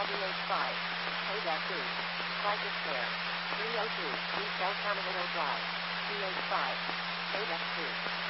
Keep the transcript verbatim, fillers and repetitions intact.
D H five. Payback two. Crisis Care. three oh two. East El Camino Drive. D H five. Payback two.